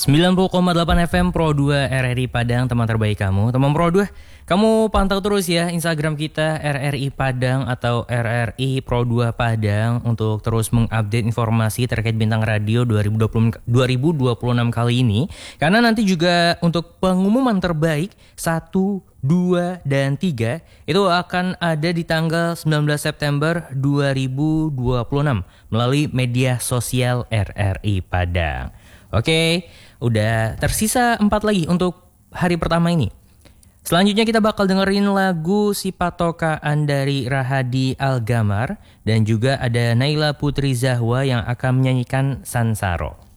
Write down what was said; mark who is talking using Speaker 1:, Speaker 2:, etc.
Speaker 1: 90,8 FM Pro 2 RRI Padang, teman terbaik kamu. Teman Pro 2, kamu pantau terus ya Instagram kita RRI Padang atau RRI Pro 2 Padang untuk terus mengupdate informasi terkait Bintang Radio 2026 kali ini. Karena nanti juga untuk pengumuman terbaik 1, 2, dan 3 itu akan ada di tanggal 19 September 2026 melalui media sosial RRI Padang. Oke, udah tersisa 4 lagi untuk hari pertama ini. Selanjutnya kita bakal dengerin lagu Si Patokaan dari Rahadi Algamar dan juga ada Naila Putri Zahwa yang akan menyanyikan Sansaro.